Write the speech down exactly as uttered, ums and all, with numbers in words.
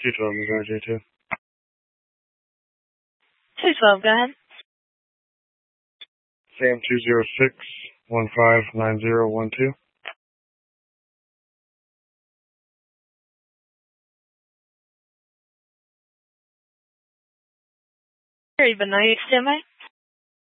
two twelve is R J two. two twelve, go ahead. Sam two zero six one five nine zero one two. Even though you stand by?